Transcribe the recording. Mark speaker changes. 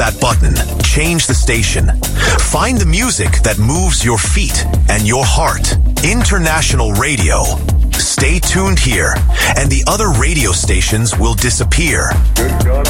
Speaker 1: that button. Change the station. Find the music that moves your feet and your heart. International Radio. Stay tuned here, and the other radio stations will disappear.
Speaker 2: Good God